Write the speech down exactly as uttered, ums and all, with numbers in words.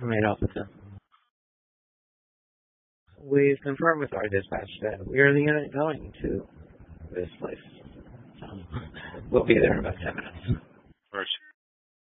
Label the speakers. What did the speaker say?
Speaker 1: Right off the tip. We've confirmed with our dispatch that we are the unit going to this place. So we'll be there in about ten minutes.